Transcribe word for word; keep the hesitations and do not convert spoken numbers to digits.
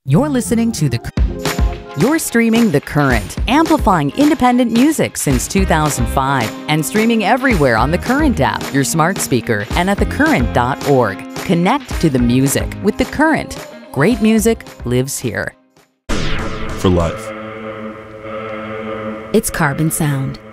You're listening to The You're streaming The Current, amplifying independent music since two thousand five and streaming everywhere on The Current app, your smart speaker, and at the current dot org. Connect to the music with The Current. Great music lives here. For life. It's Carbon Sound.